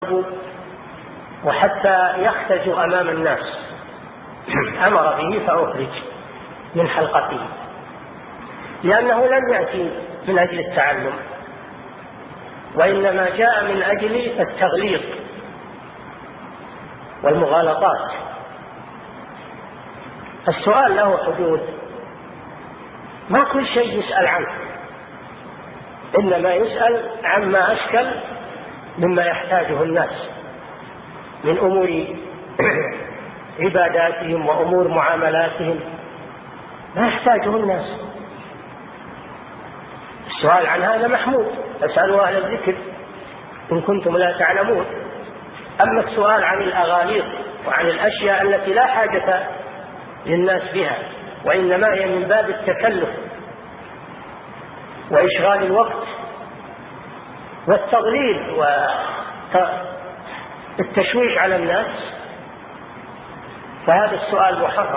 وحتى يختج أمام الناس أمر به فأخرج من حلقته، لأنه لم يأتي من أجل التعلم، وإنما جاء من أجل التغليظ والمغالطات. السؤال له حدود، ما كل شيء يسأل عنه، إنما يسأل عما أشكل مما يحتاجه الناس من أمور عباداتهم وأمور معاملاتهم، ما يحتاجه الناس. السؤال عن هذا محمود، فاسألوا أهل الذكر إن كنتم لا تعلمون. أما السؤال عن الأغاليط وعن الأشياء التي لا حاجة للناس بها، وإنما هي من باب التكلف وإشغال الوقت والتضليل والتشويش على الناس، فهذا السؤال محرم،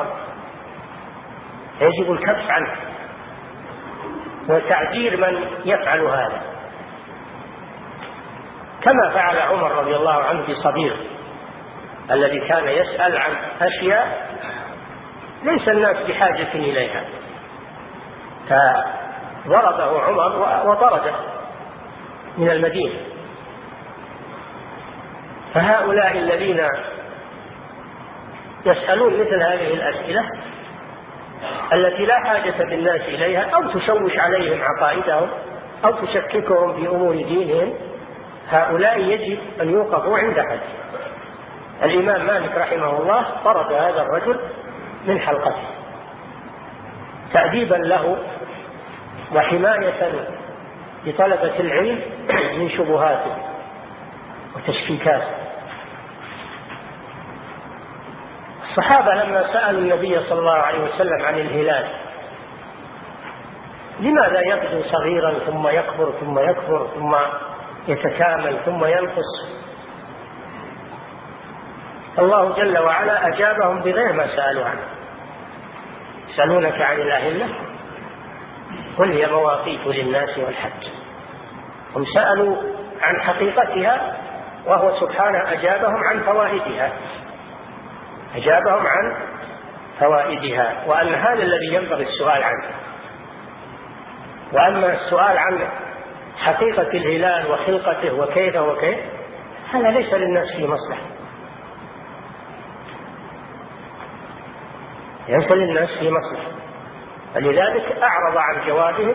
يجب الكف عنه وتعذير من يفعل هذا، كما فعل عمر رضي الله عنه بصبيغ الذي كان يسأل عن أشياء ليس الناس بحاجة إليها، فضربه عمر وطرده من المدينة. فهؤلاء الذين يسألون مثل هذه الأسئلة التي لا حاجة بالناس إليها، أو تشوش عليهم عقائدهم أو تشككهم في أمور دينهم، هؤلاء يجب أن يوقفوا عند حد. الإمام مالك رحمه الله طرد هذا الرجل من حلقته تأديبا له وحماية لطلبة العلم من شبهاته وتشكيكاته. الصحابة لما سألوا النبي صلى الله عليه وسلم عن الهلال، لماذا يبدو صغيرا ثم يكبر ثم يكبر ثم يتكامل ثم ينقص؟ الله جل وعلا أجابهم بغير ما سألوا عنه. يسألونك عن الأهلة قل هي مواقيت للناس والحج. هم سألوا عن حقيقتها وهو سبحانه أجابهم عن فوائدها، أجابهم عن فوائدها، وأن هذا الذي ينبغي السؤال عنه. وأما السؤال عن حقيقة الهلال وخلقته وكيف هذا ليس للناس فيه مصلحة، ليس للناس فيه مصلحة، فلذلك أعرض عن جوابهم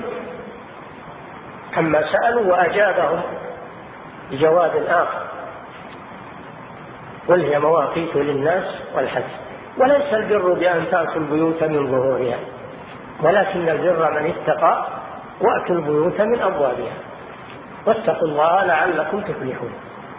عما سألوا وأجابهم بجواب آخر. قل هي مواقيت للناس والحج وليس البر بأن تأتوا البيوت من ظهورها ولكن البر من اتقى وأتوا البيوت من أبوابها واتقوا الله لعلكم تفلحون.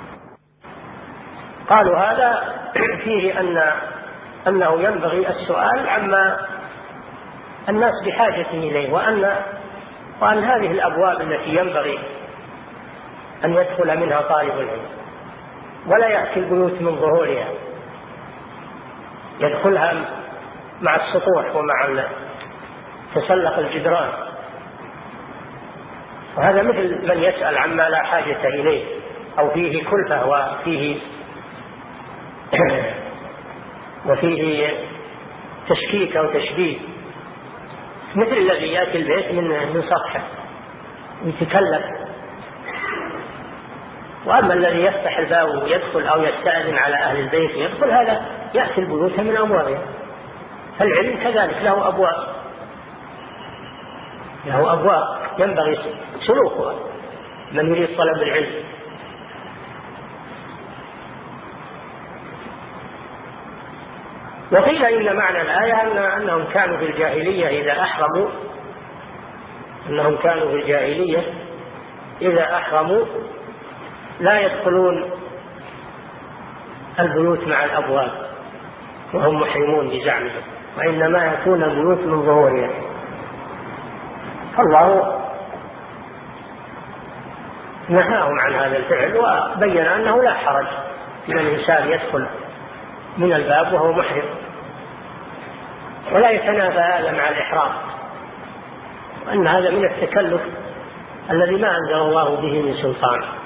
قالوا هذا فيه أنه ينبغي السؤال عما الناس بحاجة إليه، وأن هذه الأبواب التي ينبغي أن يدخل منها طالب العلم ولا يأتي البيوت من ظهورها، يدخلها مع السطوح ومع تسلق الجدران. وهذا مثل من يسأل عما لا حاجة إليه أو فيه كلفة وفيه تشكيك أو تشبيه، مثل الذي يأتي البيت من سطحه ويتكلف. وأما الذي يفتح الباب ويدخل أو يستأذن على أهل البيت يدخل، هذا يأتي البيوت من أبوابها. فالعلم كذلك له أبواب ينبغي سلوكها من يريد طلب العلم. وقيل إن معنى الآية أنهم كانوا في الجاهلية إذا أحرموا لا يدخلون البيوت مع الأبواب وهم محرمون بزعمهم، وإنما يكون البيوت من ظهورها. الله نهاهم عن هذا الفعل وبين أنه لا حرج من الإنسان يدخل من الباب وهو محرم، ولا يتنافى هذا مع الإحرام، وأن هذا من التكلف الذي ما أنزل الله به من سلطان.